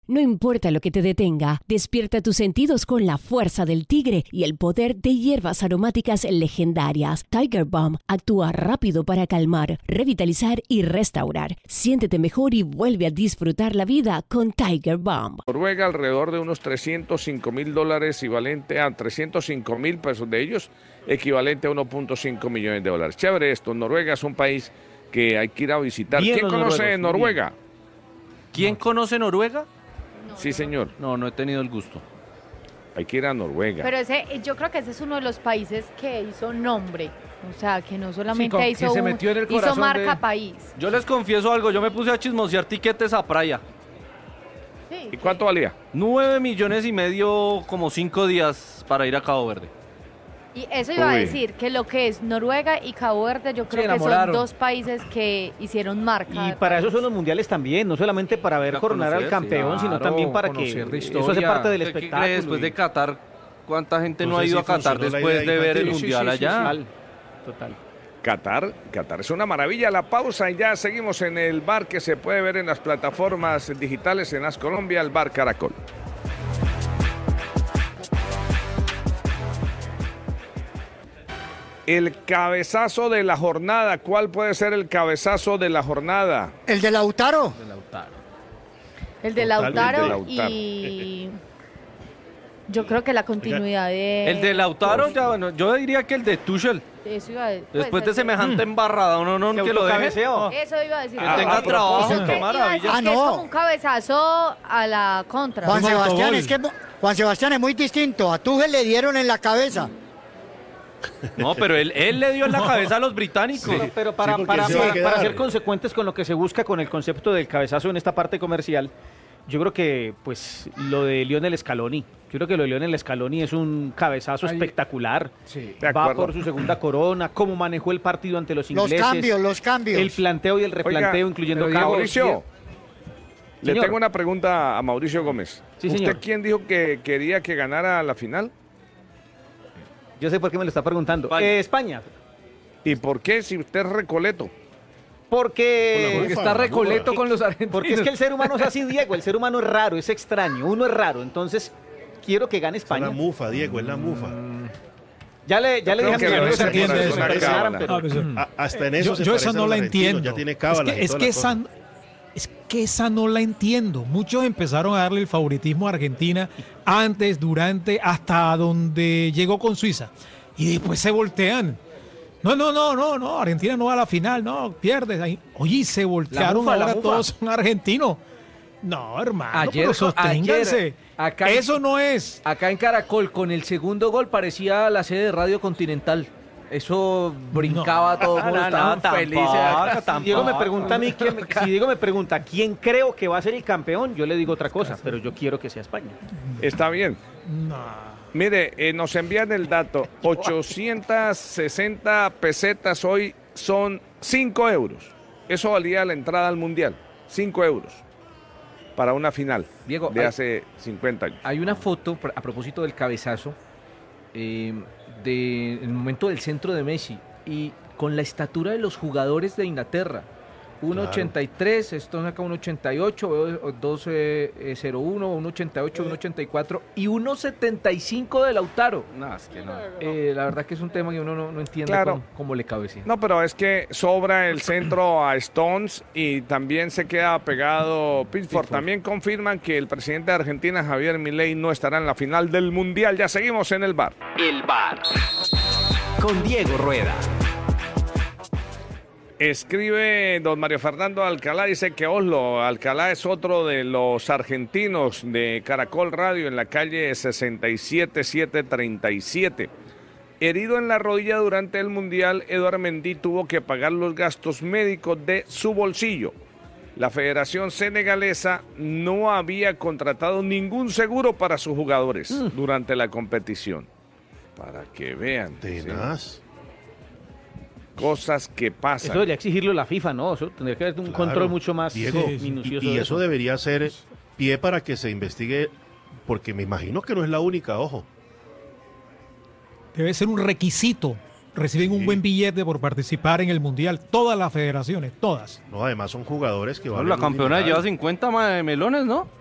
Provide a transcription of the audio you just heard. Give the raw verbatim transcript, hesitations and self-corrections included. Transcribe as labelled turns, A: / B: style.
A: No importa lo que te detenga, despierta tus sentidos con la fuerza del tigre y el poder de hierbas aromáticas legendarias. Tiger Balm actúa rápido para calmar, revitalizar y restaurar. Siéntete mejor y vuelve a disfrutar la vida con Tiger Balm.
B: Noruega alrededor de unos trescientos cinco mil dólares equivalente a trescientos cinco mil pesos de ellos, equivalente a uno punto cinco millones de dólares. Chévere esto, Noruega es un país que hay que ir a visitar.
C: Bien,
B: ¿Quién conoce
C: noruegos,
B: Noruega?
C: ¿Quién conoce Noruega?
B: Sí, señor.
C: No, no he tenido el gusto.
B: Hay que ir a Noruega.
D: Pero ese, yo creo que ese es uno de los países que hizo nombre. O sea, que no solamente
E: Sí, con-
D: hizo,
E: que se
D: un-
E: metió en el
D: hizo
E: corazón
D: marca
E: de-
D: país.
C: Yo les confieso algo, yo me puse a chismosear tiquetes a playa.
D: Sí.
B: ¿Y cuánto valía?
C: Nueve millones y medio, como cinco días para ir a Cabo Verde.
D: Y eso iba a
B: Uy.
D: decir, que lo que es Noruega y Cabo Verde, yo creo que son
E: enamoraron.
D: dos países que hicieron marca.
F: Y para eso son los mundiales también, no solamente para ver
C: Para
F: coronar al
C: conocer,
F: campeón,
E: sí,
F: sino
E: claro,
F: también para que
E: conocer de
F: eso
E: historia.
F: hace parte del
C: ¿Qué- qué
F: espectáculo.
C: cree después
F: y-
C: de Qatar? ¿Cuánta gente no,
G: No
C: ha
G: sé
C: ido
G: si
C: a Qatar
G: funcionó la
C: después
G: idea
C: de ver el
G: infantil.
C: mundial
E: Sí, sí, sí,
C: allá?
F: Total, total.
B: Qatar, Qatar es una maravilla. La pausa y ya seguimos en el bar que se puede ver en las plataformas digitales en As Colombia, el bar Caracol. El cabezazo de la jornada. ¿Cuál puede ser el cabezazo de la jornada?
H: El de Lautaro.
D: El de
B: Total,
D: Lautaro,
B: el de Lautaro.
D: y yo creo que la continuidad de...
C: El de Lautaro, ya, bueno, yo diría que el de Tuchel.
D: Eso iba a decir.
C: Después de
D: pues,
C: semejante embarrada, uno no
F: Se
C: que lo deje.
F: autocabeceó.
D: Eso iba a decir.
C: Que
B: Ah,
C: tenga
B: a
C: trabajo,
B: propósito.
C: qué
D: Iba a decir
C: maravilla.
H: Ah,
D: que es
H: no.
D: como un cabezazo a la contra.
H: Juan
E: Un
H: Sebastián,
E: autogol.
H: es que Juan Sebastián es muy distinto. A Tuchel le dieron en la cabeza.
C: No, pero él, él le dio en la cabeza a los británicos.
F: Pero, pero para,
G: Sí, porque
F: para,
G: se va a
F: para-
G: quedar.
F: para ser consecuentes con lo que se busca con el concepto del cabezazo en esta parte comercial, yo creo que pues lo de Lionel Scaloni, yo creo que lo de Lionel Scaloni es un cabezazo
E: Ahí-
F: espectacular.
E: Sí.
B: De
F: Va
B: acuerdo.
F: por su segunda corona, cómo manejó el partido ante los
H: Los
F: ingleses.
H: cambios, los cambios.
F: El planteo y el replanteo,
B: Oiga,
F: incluyendo
E: pero
F: cambios.
B: Mauricio, le
F: Señor.
B: tengo una pregunta a Mauricio Gómez.
F: Sí,
B: ¿Usted
F: señor.
B: quién dijo que quería que ganara la final?
F: Yo sé por qué me lo está preguntando.
C: España.
F: Eh, España.
B: ¿Y por qué si usted es recoleto?
F: Porque...
E: Porque
G: Ufa,
E: está recoleto
G: ufa.
E: con los argentinos.
F: Porque es que el ser humano es así, Diego. El ser humano es raro, es extraño. Uno es raro. Entonces, quiero que gane
G: Es
F: España.
G: la mufa, Diego, es la mufa.
F: Ya le, ya le
B: Creo
F: dije a
B: que
F: mis
B: no
F: amigos
B: se
F: que
B: entiende
F: se
B: eso,
F: prepararan,
B: cábala.
F: pero-
I: Ah, pues,
G: A- hasta en eso
I: yo
G: se
I: yo esa
G: parecen
I: no
G: a
I: la
G: los argentinos,
I: entiendo.
G: Ya tiene
I: es
G: cábala
I: que,
G: y
I: es
G: toda
I: que
G: la
I: esa,
G: cosa.
I: es que esa no la entiendo. Muchos empezaron a darle el favoritismo a Argentina antes, durante, hasta donde llegó con Suiza. Y después se voltean. No, no, no, no, no, Argentina no va a la final, no, pierdes. Ahí. Oye, se voltearon,
E: mufa, la
I: ahora
E: mufa.
I: todos son argentinos. No, hermano,
E: Ayer-
I: pero sosténganse.
E: ayer, acá-
I: Eso no es.
E: Acá en Caracol, con el segundo gol, parecía la sede de Radio Continental. Eso brincaba todo el mundo,
F: No, no,
E: estaban
F: tampoco,
E: felices.
F: Si Diego me pregunta a mí, quién- si Diego me pregunta quién creo que va a ser el campeón, yo le digo otra cosa, pero yo quiero que sea España.
B: Está bien.
I: No.
B: Mire, eh, nos envían el dato. ochocientas sesenta pesetas hoy son cinco euros. Eso valía la entrada al Mundial. cinco euros. Para una final
E: Diego,
B: de
E: hay-
B: hace cincuenta años.
E: Hay una foto, pr- a propósito del cabezazo, eh, del momento del centro de Messi y con la estatura de los jugadores de Inglaterra. uno ochenta y tres, esto acá uno ochenta y ocho, veo dos cero uno, uno ochenta y ocho, uno ochenta y cuatro y uno setenta y cinco de Lautaro.
C: No, es que no.
E: Eh, la verdad que es un tema que uno no, no entiende
B: Claro.
E: cómo, cómo le cabe. sí.
B: No, pero es que sobra el centro a Stones y también se queda pegado Pickford. También confirman que el presidente de Argentina, Javier Milei, no estará en la final del Mundial. Ya seguimos en el bar.
J: El bar. Con Diego Rueda.
B: Escribe don Mario Fernando Alcalá, dice que Oslo, Alcalá es otro de los argentinos de Caracol Radio en la calle sesenta y siete, setecientos treinta y siete. Herido en la rodilla durante el Mundial, Eduard Mendy tuvo que pagar los gastos médicos de su bolsillo. La Federación Senegalesa no había contratado ningún seguro para sus jugadores
F: Mm.
B: durante la competición. Para que vean. ¿sí?
G: Tenaz.
B: Cosas que pasan.
F: Eso debería exigirlo la FIFA, ¿no? Eso tendría que haber un
G: Claro.
F: control mucho más
G: Diego,
F: eh,
G: y-
F: minucioso.
G: Y,
F: de
G: eso debería ser pie para que se investigue, porque me imagino que no es la única, ojo.
I: Debe ser un requisito. Reciben un
G: Sí.
I: buen billete por participar en el Mundial. Todas las federaciones, todas.
G: No, además son jugadores que van
C: La campeona lleva cincuenta ma- melones, ¿no?